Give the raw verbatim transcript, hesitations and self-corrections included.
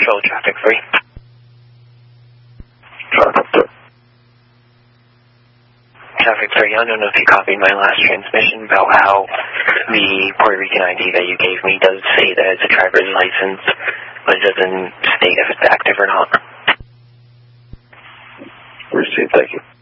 Control, traffic three. Traffic three. Traffic three, I don't know if you copied my last transmission about how the Puerto Rican I D that you gave me does say that it's a driver's license, but it doesn't state if it's active or not. Received, thank you.